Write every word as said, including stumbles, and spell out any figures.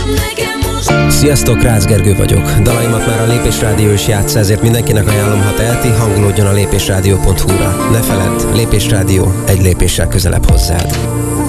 Sziasztok, Rácz Gergő vagyok. Dalaimat már a Lépés Rádió is játsza, ezért mindenkinek ajánlom, ha teheti, hangolódjon a lépésrádió pont hu-ra. Ne feledd, Lépés Rádió egy lépéssel közelebb hozzád.